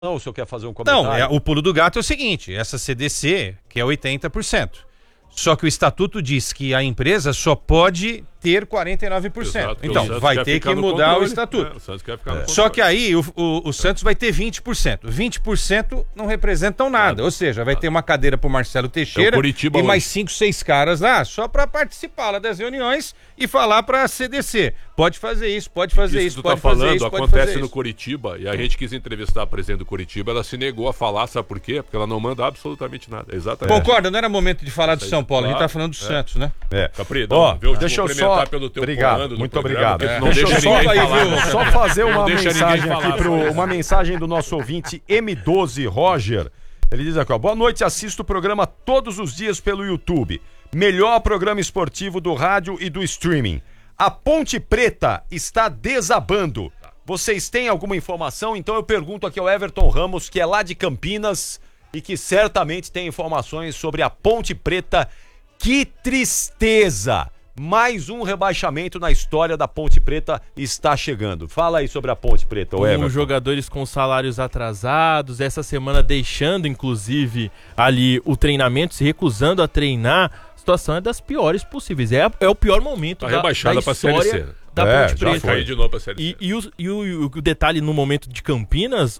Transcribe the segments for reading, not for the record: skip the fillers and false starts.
Não, o senhor quer fazer um comentário? Não, o pulo do gato é o seguinte, essa CDC, que é 80%. Só que o estatuto diz que a empresa só pode ter 49%. Exato, então, vai ter que mudar o estatuto. O Santos quer ficar no Só que aí o Santos vai ter 20%. 20% não representam nada. Ou seja, vai ter uma cadeira pro Marcelo Teixeira e mais 5, 6 caras lá só para participar lá das reuniões e falar para a CDC. Pode fazer isso, pode fazer isso, pode fazer isso. Acontece no Curitiba e a gente quis entrevistar a presidente do Curitiba, ela se negou a falar, sabe por quê? Porque ela não manda absolutamente nada. Exatamente. Concorda, não era momento de falar do São Paulo, a gente tá falando do Santos, né? Capri, deixa eu só pelo teu obrigado, muito obrigado. Não deixa ninguém falar. Só fazer uma mensagem aqui uma mensagem do nosso ouvinte M12 Roger. Ele diz aqui, ó, boa noite, assisto o programa todos os dias pelo YouTube. Melhor programa esportivo do rádio e do streaming. A Ponte Preta está desabando. Vocês têm alguma informação? Então eu pergunto aqui ao Everton Ramos, que é lá de Campinas e que certamente tem informações sobre a Ponte Preta. Que tristeza! Mais um rebaixamento na história da Ponte Preta está chegando. Fala aí sobre a Ponte Preta, Everton. Os jogadores com salários atrasados, essa semana deixando inclusive ali o treinamento, se recusando a treinar. A situação é das piores possíveis. É o pior momento da história pra CLC. Da Ponte Preta. Foi de novo pra CLC. E o detalhe no momento de Campinas,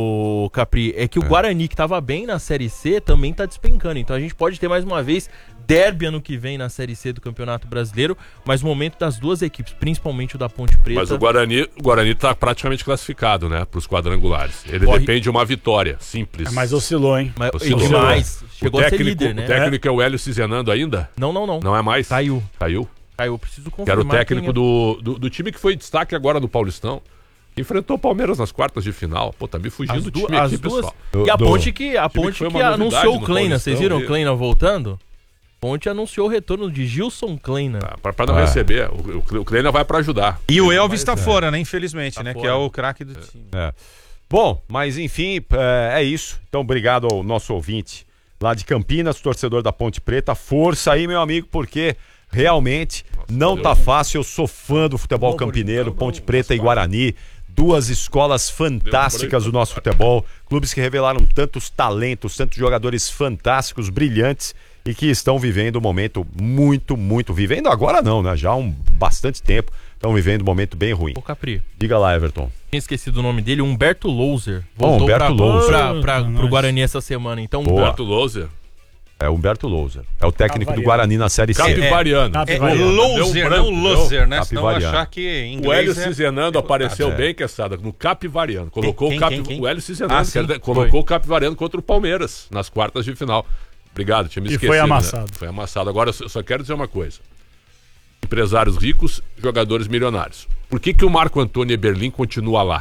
o Capri, é que o Guarani, que estava bem na Série C, também está despencando. Então a gente pode ter mais uma vez derby ano que vem na Série C do Campeonato Brasileiro, mas o momento das duas equipes, principalmente o da Ponte Preta... Mas o Guarani está praticamente classificado, né, para os quadrangulares. Ele depende de uma vitória, simples. Mas oscilou, hein? Oscilou. E demais. Chegou a ser líder, né? O técnico é o Hélio Cizenando ainda? Não. Não é mais? Caiu. Eu preciso confirmar. Que era o técnico do time que foi destaque agora do Paulistão. Enfrentou o Palmeiras nas quartas de final. Pô, tá me fugindo do time aqui, pessoal. E a Ponte que anunciou o Kleina. Vocês viram o Kleina voltando? Ponte anunciou o retorno de Gilson Kleina. Para não receber, o Kleina vai para ajudar. E o Elvis tá fora, né? Infelizmente, né? Fora. Que é o craque do time. Bom, mas enfim, é isso. Então, obrigado ao nosso ouvinte lá de Campinas, torcedor da Ponte Preta. Força aí, meu amigo, porque realmente não tá fácil. Eu sou fã do futebol campineiro, Ponte Preta e Guarani. Duas escolas fantásticas do nosso futebol. Clubes que revelaram tantos talentos, tantos jogadores fantásticos, brilhantes, e que estão vivendo um momento muito... Vivendo agora não, né? Já há bastante tempo. Estão vivendo um momento bem ruim. Ô, Capri. Diga lá, Everton. Tinha esquecido o nome dele, Humberto Louser. Voltou pro Guarani essa semana. Então, Humberto Louser. É Humberto Louser. É o técnico do Guarani na Série C. Capivariano. Louser, não Loser, né? Senão achar que em inglês o Hélio Cizenando apareceu bem, Quesada, no Capivariano. Colocou o Hélio Cizenando, colocou o Capivariano contra o Palmeiras nas quartas de final. Obrigado, tinha me esquecido. E foi amassado. Né? Foi amassado. Agora, eu só quero dizer uma coisa. Empresários ricos, jogadores milionários. Por que o Marco Antônio Eberlin continua lá?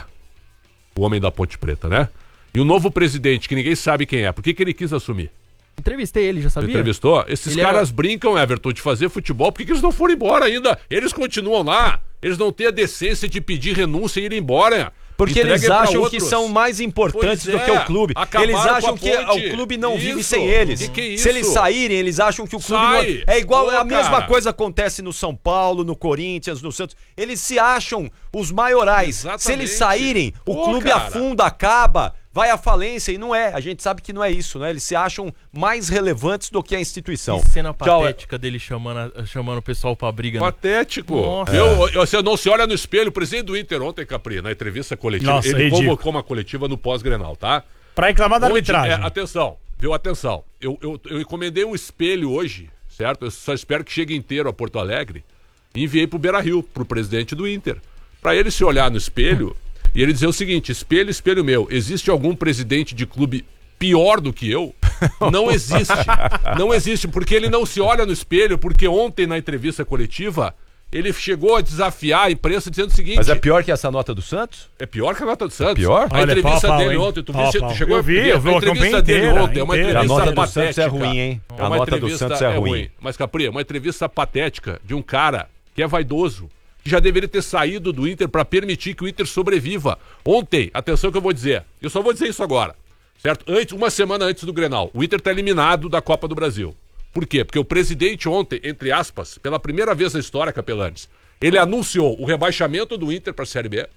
O homem da Ponte Preta, né? E o novo presidente, que ninguém sabe quem é, por que ele quis assumir? Entrevistei ele, já sabia? Entrevistou? Esses caras brincam, Everton, de fazer futebol. Por que eles não foram embora ainda? Eles continuam lá. Eles não têm a decência de pedir renúncia e ir embora. Porque eles acham que são mais importantes do que o clube. Eles acham que o clube não vive sem eles. Se eles saírem, eles acham que o clube não... É igual, a mesma coisa acontece no São Paulo, no Corinthians, no Santos. Eles se acham os maiorais. Exatamente. Se eles saírem, o clube afunda, acaba, vai à falência, e não é. A gente sabe que não é isso, né? Eles se acham mais relevantes do que a instituição. Que cena patética dele chamando o pessoal pra briga. Patético. Você não se olha no espelho. O presidente do Inter ontem, Capri, na entrevista coletiva, ele convocou uma coletiva no pós-Grenal, tá? Pra reclamar da arbitragem. Atenção, viu? Atenção. Eu encomendei um espelho hoje, certo? Eu só espero que chegue inteiro a Porto Alegre. E enviei pro Beira-Rio, pro presidente do Inter. Pra ele se olhar no espelho... E ele dizer o seguinte: espelho, espelho meu, existe algum presidente de clube pior do que eu? Não existe. Não existe, porque ele não se olha no espelho, porque ontem na entrevista coletiva ele chegou a desafiar a imprensa dizendo o seguinte... Mas é pior que essa nota do Santos? É pior que a nota do Santos. É pior? A entrevista dele ontem, tu chegou a ver a entrevista dele ontem, é uma entrevista patética. A nota do Santos é ruim, hein? A nota do Santos é ruim. Mas, Capri, é uma entrevista patética de um cara que é vaidoso, que já deveria ter saído do Inter para permitir que o Inter sobreviva. Ontem, atenção que eu vou dizer, eu só vou dizer isso agora, certo? Uma semana antes do Grenal, o Inter está eliminado da Copa do Brasil. Por quê? Porque o presidente ontem, entre aspas, pela primeira vez na história, Capelanes, ele anunciou o rebaixamento do Inter para a Série B,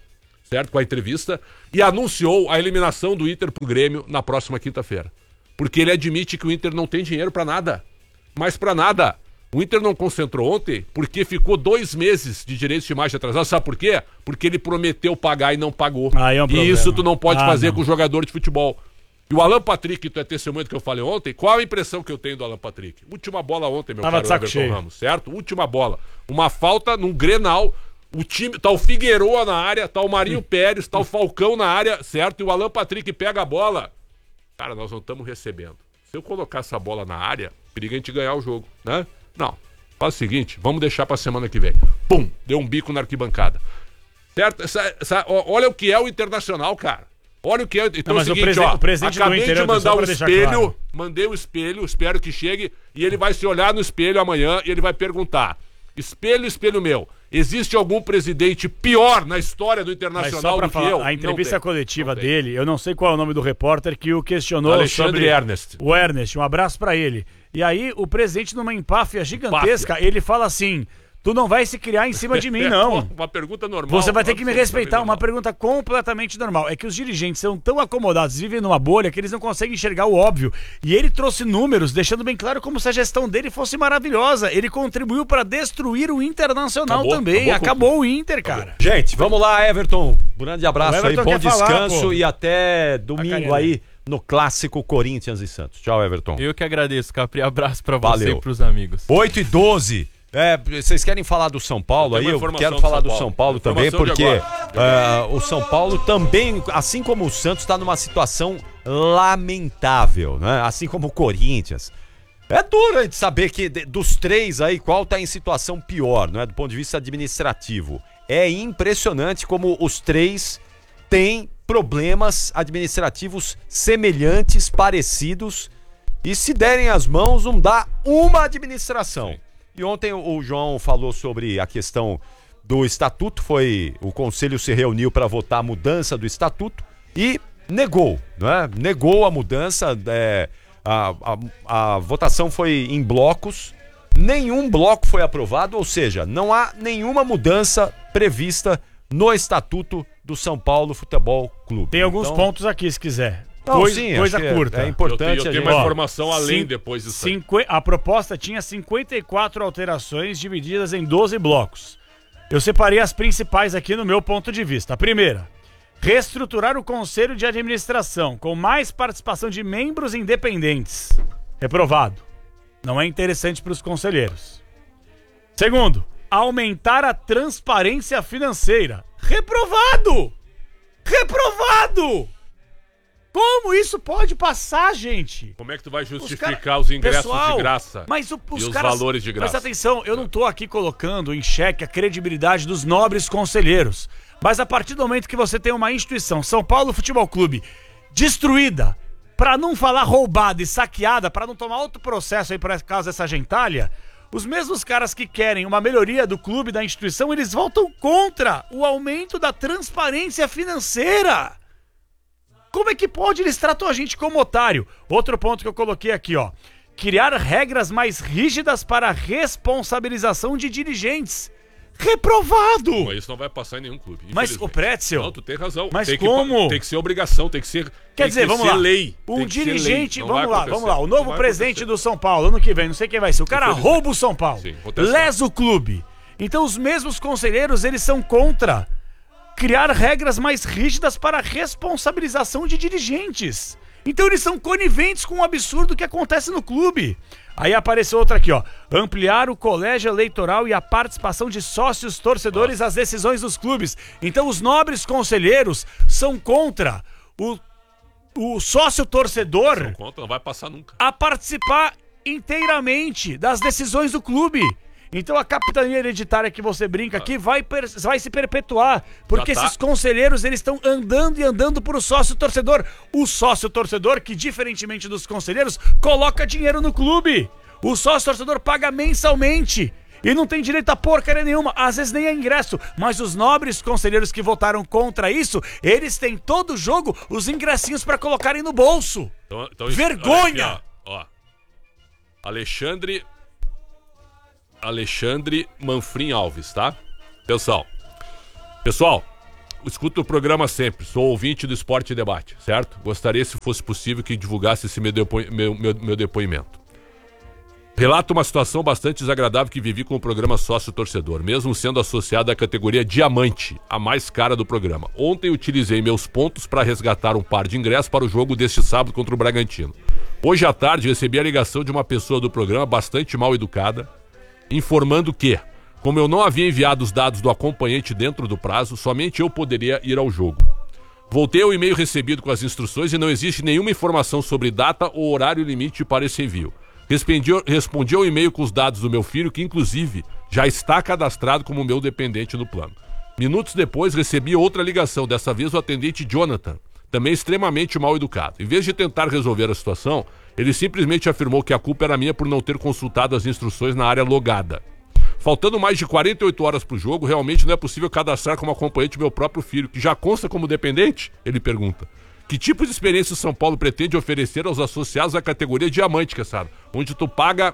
certo? Com a entrevista, e anunciou a eliminação do Inter pro Grêmio na próxima quinta-feira. Porque ele admite que o Inter não tem dinheiro pra nada. Mas pra nada. O Inter não concentrou ontem porque ficou 2 meses de direitos de imagem atrasados. Sabe por quê? Porque ele prometeu pagar e não pagou. E isso tu não pode fazer com o jogador de futebol. E o Alan Patrick, tu é testemunho do que eu falei ontem, qual a impressão que eu tenho do Alan Patrick? Última bola ontem, meu caro Everton Ramos, certo? Última bola. Uma falta num Grenal, o time, tá o Figueroa na área, tá o Marinho Pérez, tá o Falcão na área, certo? E o Alan Patrick pega a bola. Cara, nós não estamos recebendo. Se eu colocar essa bola na área, periga a gente ganhar o jogo, né? Não. Faz o seguinte, vamos deixar pra semana que vem. Pum! Deu um bico na arquibancada. Certo? Olha o que é o Internacional, cara. Olha o que é. Então é o seguinte, ó. Acabei de mandar o espelho, mandei o espelho, espero que chegue, e ele vai se olhar no espelho amanhã e ele vai perguntar: espelho, espelho meu, existe algum presidente pior na história do Internacional do que eu? A entrevista coletiva dele, eu não sei qual é o nome do repórter que o questionou Alexandre Ernest. O Ernest, um abraço pra ele. E aí o presidente, numa empáfia gigantesca, ele fala assim: tu não vai se criar em cima de mim, não. Uma pergunta normal. Você vai ter que me respeitar. Uma pergunta completamente normal. É que os dirigentes são tão acomodados, vivem numa bolha, que eles não conseguem enxergar o óbvio. E ele trouxe números, deixando bem claro como se a gestão dele fosse maravilhosa. Ele contribuiu para destruir o Internacional também. Acabou o Inter, cara. Gente, vamos lá, Everton. Um grande abraço aí, bom descanso e até domingo aí no clássico Corinthians e Santos. Tchau, Everton. Eu que agradeço, Capri. Abraço para você e pros amigos. 8h12. Vocês querem falar do São Paulo aí? Eu quero falar do São Paulo também, porque o São Paulo também, assim como o Santos, está numa situação lamentável, né? Assim como o Corinthians. É duro a gente saber que dos três aí, qual está em situação pior, né? Do ponto de vista administrativo. É impressionante como os três têm problemas administrativos semelhantes, parecidos, e se derem as mãos, não dá uma administração. Sim. E ontem o João falou sobre a questão do estatuto, o conselho se reuniu para votar a mudança do estatuto e negou, né? Negou a mudança, a votação foi em blocos, nenhum bloco foi aprovado, ou seja, não há nenhuma mudança prevista no estatuto do São Paulo Futebol Clube. Tem alguns pontos aqui, se quiser. Coisa curta. É importante. Eu tenho uma informação além depois disso. A proposta tinha 54 alterações divididas em 12 blocos. Eu separei as principais aqui no meu ponto de vista. A primeira, reestruturar o Conselho de Administração com mais participação de membros independentes. Reprovado. Não é interessante para os conselheiros. Segundo, aumentar a transparência financeira. Reprovado! Reprovado! Como isso pode passar, gente? Como é que tu vai justificar os ingressos de graça os valores de graça? Mas atenção, eu não tô aqui colocando em xeque a credibilidade dos nobres conselheiros. Mas a partir do momento que você tem uma instituição, São Paulo Futebol Clube, destruída, pra não falar roubada e saqueada, pra não tomar outro processo aí por causa dessa gentalha, os mesmos caras que querem uma melhoria do clube, da instituição, eles voltam contra o aumento da transparência financeira. Como é que pode? Eles tratam a gente como otário. Outro ponto que eu coloquei aqui, ó. Criar regras mais rígidas para a responsabilização de dirigentes. Reprovado! Mas isso não vai passar em nenhum clube. Mas o Pretzel... Não, tu tem razão. Mas tem como? Tem que ser obrigação, tem que ser... Quer dizer, vamos lá. Lei. Um dirigente... Vamos lá. O novo presidente do São Paulo, ano que vem, não sei quem vai ser. O cara rouba o São Paulo. Sim, lesa o clube. Então os mesmos conselheiros, eles são contra criar regras mais rígidas para a responsabilização de dirigentes. Então eles são coniventes com o absurdo que acontece no clube. Aí apareceu outra aqui, ó. Ampliar o colégio eleitoral e a participação de sócios torcedores às decisões dos clubes. Então os nobres conselheiros são contra o sócio torcedor. São contra, não vai passar nunca. A participar inteiramente das decisões do clube. Então a capitania hereditária que você brinca aqui vai se perpetuar, porque esses conselheiros, eles estão andando e andando por o sócio-torcedor. O sócio-torcedor, que diferentemente dos conselheiros, coloca dinheiro no clube. O sócio-torcedor paga mensalmente e não tem direito a porcaria nenhuma, às vezes nem a ingresso. Mas os nobres conselheiros que votaram contra isso, eles têm todo jogo os ingressinhos para colocarem no bolso. Então vergonha! Aqui, ó. Alexandre Manfrim Alves, tá? Pessoal, escuto o programa sempre, sou ouvinte do Esporte e Debate, certo? Gostaria, se fosse possível, que divulgasse esse meu depoimento. Relato uma situação bastante desagradável que vivi com o programa Sócio Torcedor, mesmo sendo associado à categoria Diamante, a mais cara do programa. Ontem utilizei meus pontos para resgatar um par de ingressos para o jogo deste sábado contra o Bragantino. Hoje à tarde recebi a ligação de uma pessoa do programa bastante mal educada, informando que, como eu não havia enviado os dados do acompanhante dentro do prazo, somente eu poderia ir ao jogo. Voltei ao e-mail recebido com as instruções e não existe nenhuma informação sobre data ou horário limite para esse envio. Respondi ao e-mail com os dados do meu filho, que inclusive já está cadastrado como meu dependente no plano. Minutos depois recebi outra ligação, dessa vez o atendente Jonathan, também extremamente mal educado. Em vez de tentar resolver a situação, ele simplesmente afirmou que a culpa era minha por não ter consultado as instruções na área logada. Faltando mais de 48 horas para o jogo, realmente não é possível cadastrar como acompanhante meu próprio filho, que já consta como dependente? Ele pergunta. Que tipo de experiência o São Paulo pretende oferecer aos associados à categoria Diamante, Queçada? Onde tu paga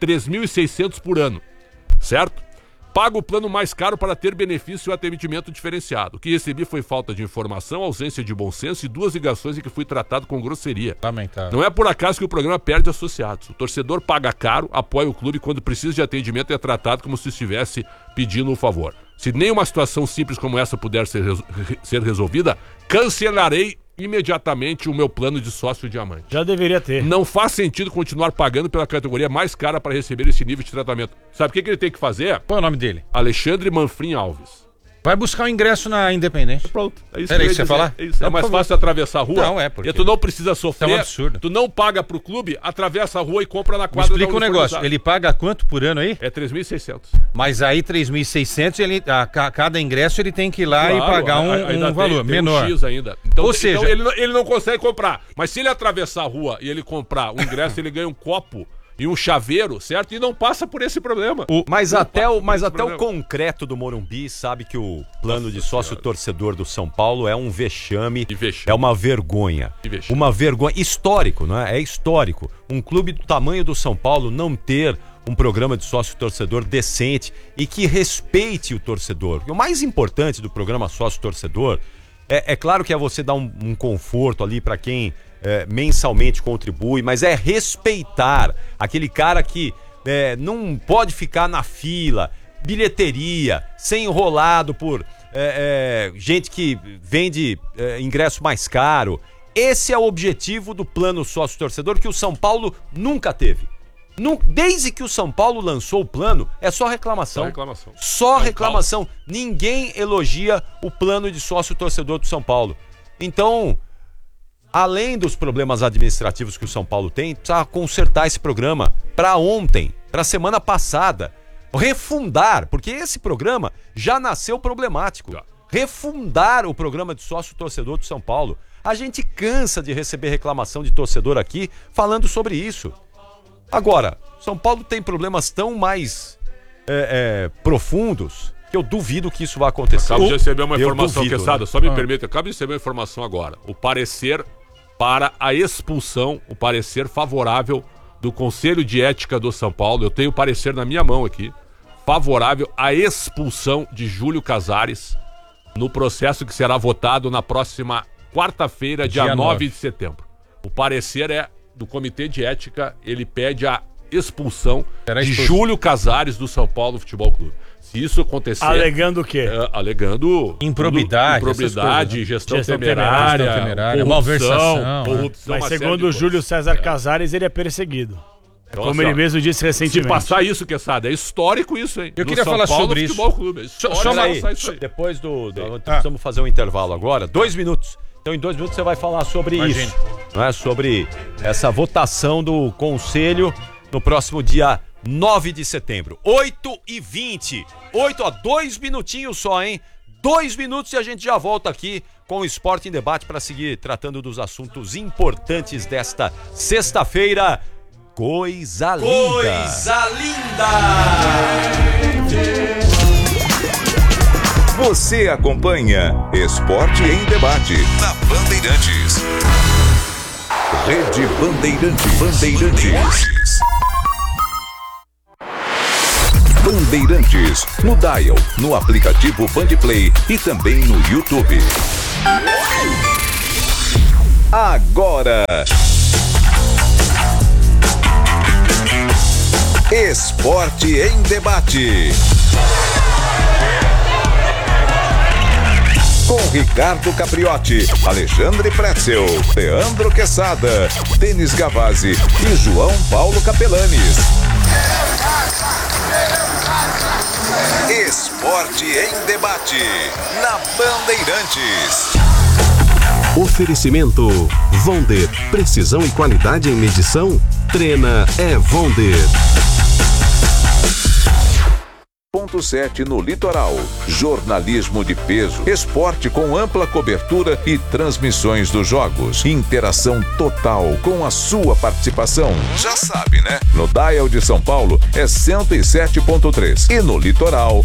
3.600 por ano, certo? Paga o plano mais caro para ter benefício e atendimento diferenciado. O que recebi foi falta de informação, ausência de bom senso e 2 ligações em que fui tratado com grosseria. Lamentável. Não é por acaso que o programa perde associados. O torcedor paga caro, apoia o clube e quando precisa de atendimento é tratado como se estivesse pedindo um favor. Se nenhuma situação simples como essa puder ser resolvida, cancelarei imediatamente o meu plano de sócio Diamante. Já deveria ter. Não faz sentido continuar pagando pela categoria mais cara para receber esse nível de tratamento. Sabe o que ele tem que fazer? Qual é o nome dele? Alexandre Manfrim Alves. Vai buscar o ingresso na Independente. Pronto. É isso Era que isso que você ia falar? É, isso. É mais fácil atravessar a rua. Não, é porque... E tu não precisa sofrer. É um absurdo. Tu não paga pro clube, atravessa a rua e compra na Me quadra. explica um negócio. Ele paga quanto por ano aí? É 3.600. Mas aí 3.600, cada ingresso ele tem que ir lá e pagar um valor menor. Um X ainda. Então, ou seja, ele não consegue comprar. Mas se ele atravessar a rua e ele comprar um ingresso, ele ganha um copo e um chaveiro, certo? E não passa por esse problema. Mas até o concreto do Morumbi sabe que o plano de sócio-torcedor do São Paulo é um vexame, é uma vergonha. Uma vergonha. Histórico, não é? É histórico. Um clube do tamanho do São Paulo não ter um programa de sócio-torcedor decente e que respeite o torcedor. E o mais importante do programa sócio-torcedor é claro que é você dar um conforto ali para quem mensalmente contribui, mas é respeitar aquele cara que não pode ficar na fila, bilheteria, ser enrolado por gente que vende ingresso mais caro. Esse é o objetivo do plano sócio-torcedor que o São Paulo nunca teve. Desde que o São Paulo lançou o plano, é só reclamação. Só reclamação. Ninguém elogia o plano de sócio-torcedor do São Paulo. Então, além dos problemas administrativos que o São Paulo tem, precisa consertar esse programa para ontem, para a semana passada. Refundar, porque esse programa já nasceu problemático. Refundar o programa de sócio-torcedor do São Paulo. A gente cansa de receber reclamação de torcedor aqui falando sobre isso. Agora, São Paulo tem problemas tão mais profundos que eu duvido que isso vai acontecer. Acabo de receber uma informação, Queçada, só me permite, acabo de receber uma informação agora. O parecer para a expulsão, o parecer favorável do Conselho de Ética do São Paulo, eu tenho o parecer na minha mão aqui, favorável à expulsão de Júlio Casares no processo que será votado na próxima quarta-feira, dia 9 de setembro. O parecer é do Comitê de Ética, ele pede a expulsão de Júlio Casares do São Paulo Futebol Clube. Se isso acontecer... Alegando o quê? Alegando... Improbidade, gestão temerária, corrupção. Mas segundo o Júlio César Casares, ele é perseguido. Como ele mesmo disse recentemente. Se passar isso, Queçada, é histórico isso, hein? Eu queria falar sobre isso. Depois precisamos fazer um intervalo agora, 2 minutos. Então em 2 minutos você vai falar sobre isso, não é? Sobre essa votação do Conselho no próximo dia 9 de setembro. 8h20. 2 minutinhos só, hein? 2 minutos e a gente já volta aqui com o Esporte em Debate para seguir tratando dos assuntos importantes desta sexta-feira. Coisa linda! Coisa linda! Você acompanha Esporte em Debate na Bandeirantes. Rede Bandeirantes. Bandeirantes, no dial, no aplicativo Bandplay e também no YouTube. Agora, Esporte em Debate. Com Ricardo Capriotti, Alexandre Pretzel, Leandro Quesada, Denis Gavazzi e João Paulo Capelanes. Esporte em Debate, na Bandeirantes. Oferecimento Vonder, precisão e qualidade em medição? Treina é Vonder. 7 no litoral, jornalismo de peso, esporte com ampla cobertura e transmissões dos jogos, interação total com a sua participação. Já sabe, né? No dial de São Paulo é 107.3 e no litoral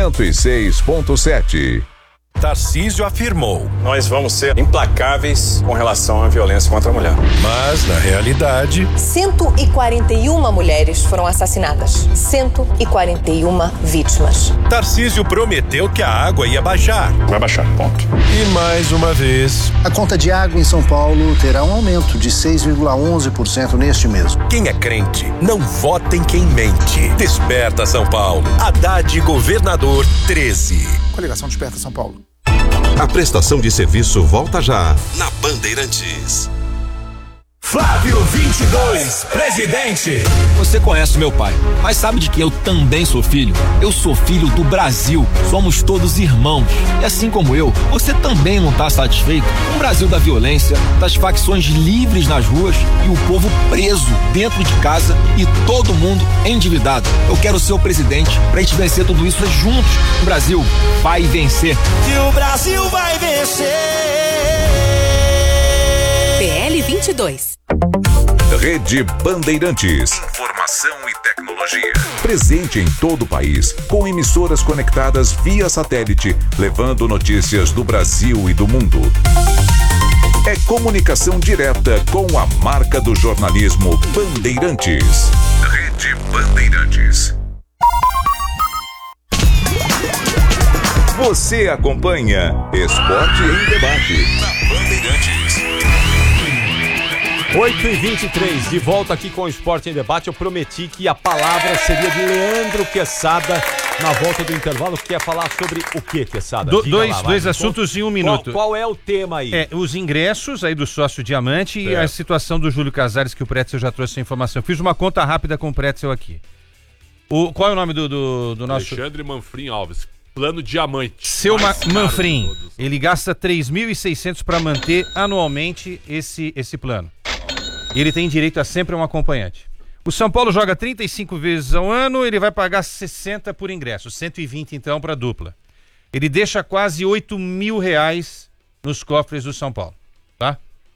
106.7. Tarcísio afirmou: nós vamos ser implacáveis com relação à violência contra a mulher. Mas, na realidade, 141 mulheres foram assassinadas. 141 vítimas. Tarcísio prometeu que a água ia baixar. Vai baixar, ponto. E mais uma vez, a conta de água em São Paulo terá um aumento de 6,11% neste mês. Quem é crente, não vota em quem mente. Desperta São Paulo. Haddad, governador 13. Coligação Desperta São Paulo. A prestação de serviço volta já na Bandeirantes. Flávio 22, presidente. Você conhece meu pai, mas sabe de que eu também sou filho? Eu sou filho do Brasil. Somos todos irmãos. E assim como eu, você também não está satisfeito com o Brasil da violência, das facções livres nas ruas e o povo preso dentro de casa e todo mundo endividado. Eu quero ser o presidente pra gente vencer tudo isso juntos. O Brasil vai vencer. E o Brasil vai vencer. PL 22. Rede Bandeirantes. Informação e tecnologia. Presente em todo o país, com emissoras conectadas via satélite, levando notícias do Brasil e do mundo. É comunicação direta com a marca do jornalismo Bandeirantes. Rede Bandeirantes. Você acompanha Esporte em Debate na Bandeirantes. 8h23, de volta aqui com o Esporte em Debate. Eu prometi que a palavra seria de Leandro Quesada na volta do intervalo, que quer falar sobre o que, Quesada? Dois assuntos em um minuto. Qual é o tema aí? Os ingressos aí do sócio Diamante e a situação do Júlio Casares, que o Pretzel já trouxe a informação. Eu fiz uma conta rápida com o Pretzel aqui. Qual é o nome do nosso... Alexandre Manfrim Alves. Plano Diamante. Seu Manfrim, ele gasta 3.600 para manter anualmente esse plano. Ele tem direito a sempre um acompanhante. O São Paulo joga 35 vezes ao ano, ele vai pagar 60 por ingresso, 120 então para dupla. Ele deixa quase R$8.000 nos cofres do São Paulo, tá?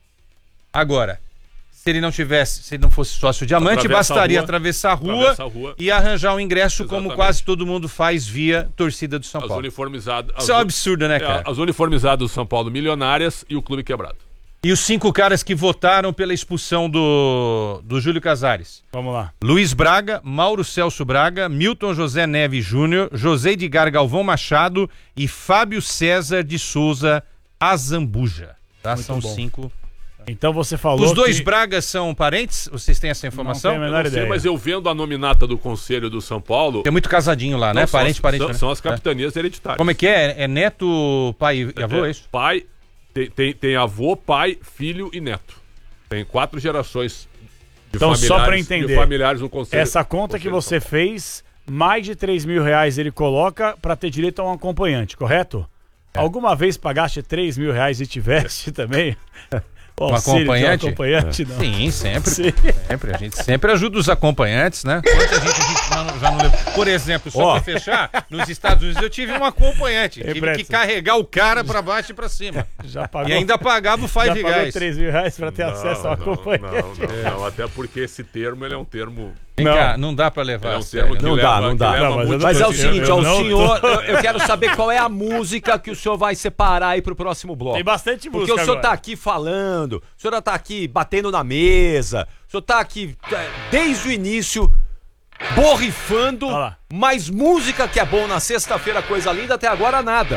Agora, se ele não fosse sócio Diamante, bastaria atravessar a rua e arranjar um ingresso. Exatamente. Como quase todo mundo faz via torcida do São Paulo. Isso é um absurdo, né, cara? As uniformizadas do São Paulo milionárias e o clube quebrado. E os 5 caras que votaram pela expulsão do Júlio Casares. Vamos lá. Luiz Braga, Mauro Celso Braga, Milton José Neves Júnior, José Edgar Galvão Machado e Fábio César de Souza Azambuja. Tá? São bom. 5. Então você falou Os dois Bragas são parentes? Vocês têm essa informação? Não tenho a menor ideia. Mas eu vendo a nominata do Conselho do São Paulo... Tem muito casadinho lá, né? Parente. São as capitanias hereditárias. Como é que é? É neto, pai e avô, é isso? Pai... Tem avô, pai, filho e neto. Tem 4 gerações de então, familiares, só para entender, de familiares no conselho. Essa conta que você fez, mais de R$3.000 ele coloca para ter direito a um acompanhante, correto? Alguma vez pagaste R$3.000 e tiveste também? Um acompanhante? Não. Sim, sempre. Sempre. A gente sempre ajuda os acompanhantes, né? Quanta gente já não levou. Por exemplo, só pra fechar, nos Estados Unidos eu tive um acompanhante. Tive que carregar o cara pra baixo e pra cima. Já pagou, e ainda pagava o $5. Já pagou R$3.000 pra ter acesso ao acompanhante. Não, até porque esse termo, ele é um termo... Vem cá, não dá pra levar. Não dá. Mas é o seguinte, senhor, eu quero saber qual é a música que o senhor vai separar aí pro próximo bloco. Tem bastante música. Porque o senhor tá aqui falando, o senhor tá aqui batendo na mesa, o senhor tá aqui desde o início borrifando, mas música que é bom na sexta-feira, coisa linda, até agora nada.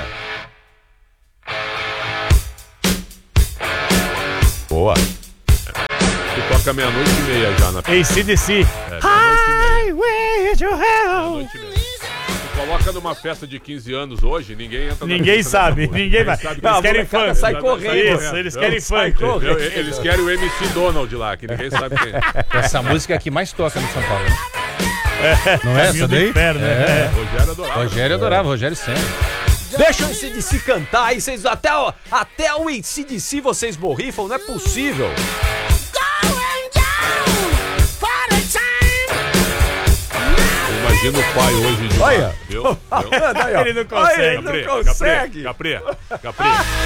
Boa. Tu toca 00:30 já na AC/DC. Highway to Hell. Tu coloca numa festa de 15 anos hoje, ninguém entra Ninguém sabe, ninguém vai. Eles querem funk. Sai correndo. Isso, eles querem funk. Eles querem o MC Donald lá, que ninguém sabe quem é. Essa música é que mais toca no São Paulo, né? Não é essa daí? Inferno, né? Rogério adorava. Rogério sempre. Deixa o AC/DC cantar e vocês até o AC/DC vocês borrifam, não é possível. Imagina o pai hoje de Olha. Viu? Ele não consegue. Ele não consegue. Capri.